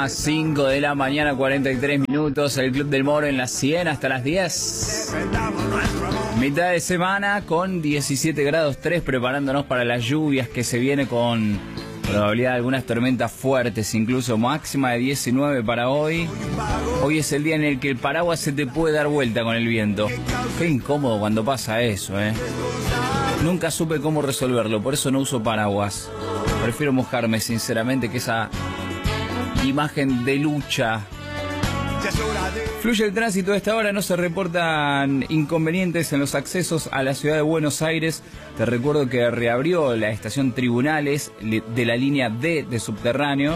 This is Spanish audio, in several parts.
5 de la mañana, 43 minutos. El Club del Moro en la 100 hasta las 10. Mitad de semana con 17 grados 3, preparándonos para las lluvias que se viene con probabilidad de algunas tormentas fuertes, incluso máxima de 19 para hoy. Hoy es el día en el que el paraguas se te puede dar vuelta con el viento. Qué incómodo cuando pasa eso, Nunca supe cómo resolverlo, por eso no uso paraguas. Prefiero mojarme, sinceramente, que esa imagen de lucha. Fluye el tránsito a esta hora, no se reportan inconvenientes en los accesos a la ciudad de Buenos Aires. Te recuerdo que reabrió la estación Tribunales de la línea D de subterráneos.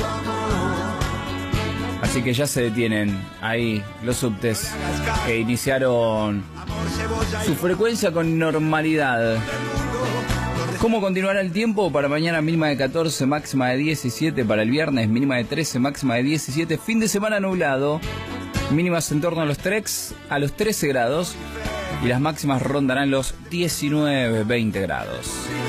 Así que ya se detienen ahí los subtes que iniciaron su frecuencia con normalidad. ¿Cómo continuará el tiempo? Para mañana mínima de 14, máxima de 17. Para el viernes mínima de 13, máxima de 17. Fin de semana nublado. Mínimas en torno a los 13 grados. Y las máximas rondarán los 19, 20 grados.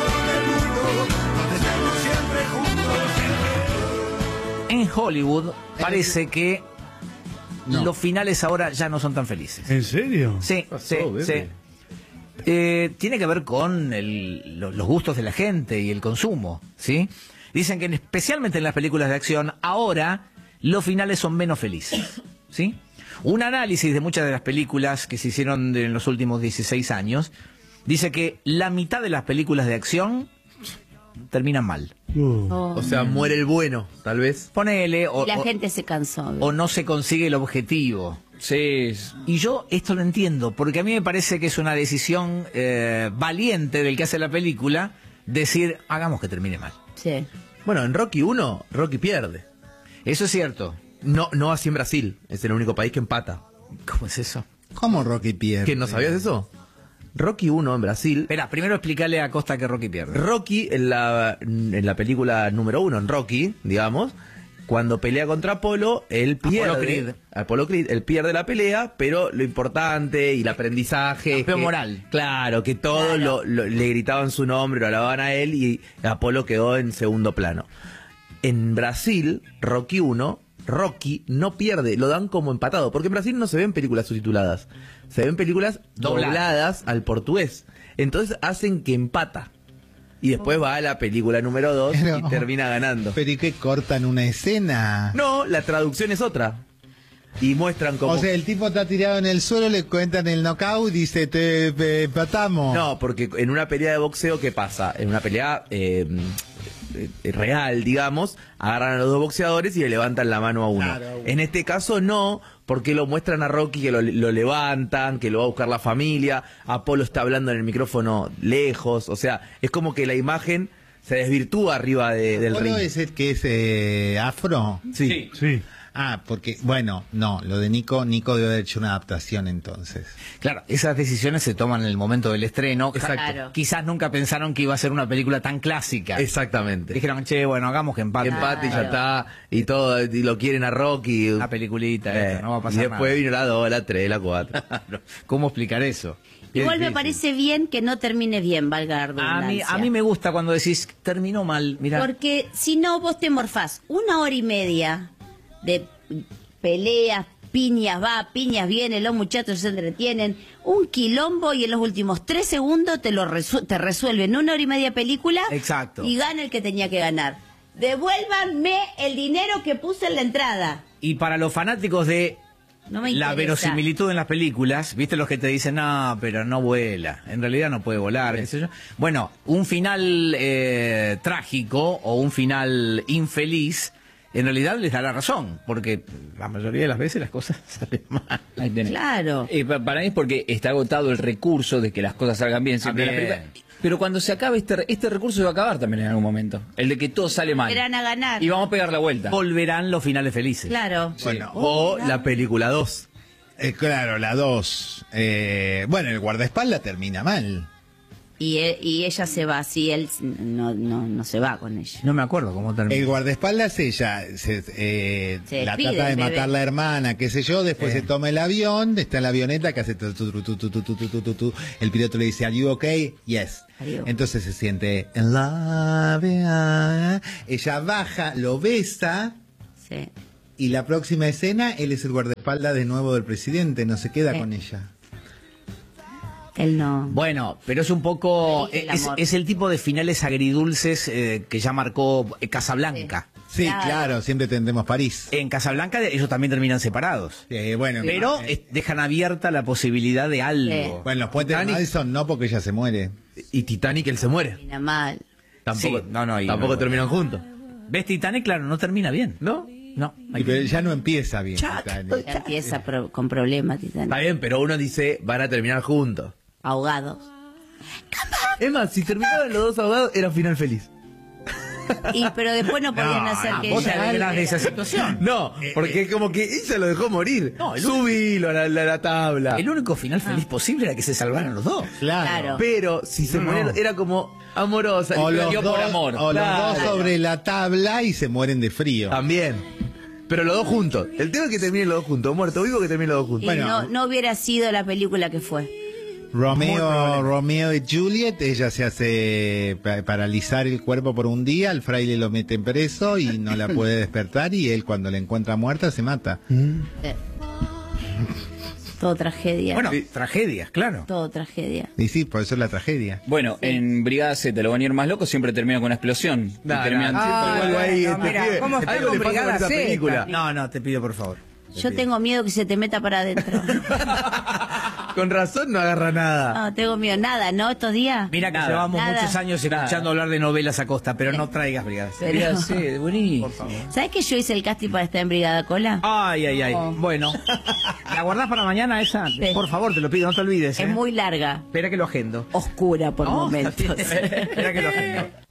En Hollywood parece que los finales ahora ya no son tan felices. ¿En serio? Sí. Tiene que ver con los gustos de la gente y el consumo, ¿sí? Dicen que especialmente en las películas de acción, ahora los finales son menos felices, ¿sí? Un análisis de muchas de las películas que se hicieron en los últimos 16 años dice que la mitad de las películas de acción terminan mal. O sea, muere el bueno, tal vez. Ponele, Y la gente se cansó. o no se consigue el objetivo. Sí. Y yo esto lo entiendo, porque a mí me parece que es una decisión valiente del que hace la película, decir, hagamos que termine mal. Sí. Bueno, en Rocky 1, Rocky pierde. Eso es cierto. No así en Brasil, es el único país que empata. ¿Cómo es eso? ¿Cómo Rocky pierde? ¿Qué, no sabías eso? Rocky 1 en Brasil. Espera, primero explicarle a Costa que Rocky pierde. Rocky, en la película número 1, en Rocky, digamos, cuando pelea contra Apolo, él pierde. Apolo Creed, él pierde la pelea, pero lo importante y el aprendizaje. Campeón moral. Claro, que todos Claro. le gritaban su nombre, lo alababan a él y Apolo quedó en segundo plano. En Brasil, Rocky 1, Rocky no pierde, lo dan como empatado, porque en Brasil no se ven películas subtituladas, se ven películas dobladas al portugués. Entonces hacen que empata. Y después va a la película número 2 y termina ganando. ¿Pero y qué cortan una escena? No, la traducción es otra. Y muestran como... O sea, el tipo está tirado en el suelo, le cuentan el knockout y dice, te empatamos. No, porque en una pelea de boxeo, ¿qué pasa? En una pelea real, digamos, agarran a los dos boxeadores y le levantan la mano a uno. Claro. En este caso no, porque lo muestran a Rocky que lo levantan, que lo va a buscar la familia, Apolo está hablando en el micrófono lejos, o sea, es como que la imagen se desvirtúa arriba del ¿Apolo ring. es el que es afro? Sí. Sí. Ah, porque, bueno, no, lo de Nico debe haber hecho una adaptación entonces. Claro, esas decisiones se toman en el momento del estreno. Exacto. Claro. Quizás nunca pensaron que iba a ser una película tan clásica. Exactamente. Dijeron, che, bueno, hagamos que empate. Empate y ya Claro. está, y todo, y lo quieren a Rocky. Una peliculita, esto, no va a pasar y después nada. vino la 2, la 3, la 4. ¿Cómo explicar eso? Igual me difícil. parece bien que no termine bien, valga la A redundancia. mí me gusta cuando decís, terminó mal, mira. Porque si no, vos te morfás 1 hora y media de peleas, piñas va, piñas viene, los muchachos se entretienen, un quilombo y en los últimos 3 segundos te resuelven 1 hora y media de película. Exacto. Y gana el que tenía que ganar. Devuélvanme el dinero que puse en la entrada. Y para los fanáticos de No me la interesa. verosimilitud en las películas, ¿viste los que te dicen, no, pero no vuela, en realidad no puede volar, qué sé yo? Bueno, un final trágico o un final infeliz, en realidad les da la razón, porque la mayoría de las veces las cosas salen mal. Ahí tenés. Claro. Para mí es porque está agotado el recurso de que las cosas salgan bien siempre en la También. película. Pero cuando se acabe este recurso se va a acabar también en algún momento. El de que todo sale mal. Verán a ganar. Y vamos a pegar la vuelta. Volverán los finales felices. Claro. Bueno, O la película 2. claro, la 2. Bueno, el guardaespaldas termina mal. Y ella se va, si él no se va con ella. No me acuerdo cómo terminó. El guardaespaldas ella la despide, trata de bebé. matar la hermana, qué sé yo, después se toma el avión, está en la avioneta que hace el piloto le dice, ¿Are you okay? Yes. Are you? Entonces se siente en love, ella baja, lo besa Sí. Y la próxima escena, él es el guardaespaldas de nuevo del presidente, no se queda Sí. con ella. Él no. Bueno, pero es un poco... Ahí el Es, amor. es el tipo de finales agridulces que ya marcó Casablanca. Sí, claro, siempre tendremos París. En Casablanca ellos también terminan separados. Bueno, Pero dejan abierta la posibilidad de algo. bueno, los puentes de Titanic. Madison no, porque ella se muere. Y Titanic, él se muere. Termina mal. Tampoco, Sí, no, y tampoco no- terminan juntos. ¿Ves Titanic? Claro, no termina bien. ¿No? No. Y pero ya no empieza bien. Titanic. Ya empieza con problemas, Titanic. Está bien, pero uno dice, van a terminar juntos. Ahogados. Es más, si terminaban los dos ahogados, era final feliz. Pero después no podían hacer que vos te ella- alegrás de esa situación. No, porque como que ella lo dejó morir. No, el Subilo a la tabla. El único final feliz posible era que se salvaran los dos. Claro. Pero si se morían, era como amorosa. O y los perdió dos, por amor. o los Claro. dos sobre la tabla y se mueren de frío. También. Pero los dos juntos. El tema es que terminen los dos juntos. Muerto vivo, que terminen los dos juntos. Y no hubiera sido la película que fue. Romeo y Juliet, ella se hace paralizar el cuerpo por un día, el fraile lo mete preso y no la puede despertar y él cuando la encuentra muerta se mata. Todo tragedia. Bueno, tragedias, claro. Todo tragedia. Y sí, por eso es la tragedia. Bueno, en Brigada Z, lo van a ir más loco, siempre termina con una explosión. Y terminan Algo ahí, no, este mira, pibe. ¿cómo está Algo con le pasa con Brigada esa Z? película. No, te pido por favor. Yo tengo miedo que se te meta para adentro. Con razón no agarra nada. No, tengo miedo. Nada, ¿no? Estos días. Mira que Nada, llevamos nada. muchos años escuchando hablar de novelas a costa, pero no traigas brigadas. Brigada Z, buenísimo. ¿Sabes que yo hice el casting para estar en Brigada Cola? Ay. Bueno, ¿la guardás para mañana esa? Sí. Por favor, te lo pido, no te olvides. Es muy larga. Espera que lo agendo. Oscura por No, momentos. Espera que lo agendo.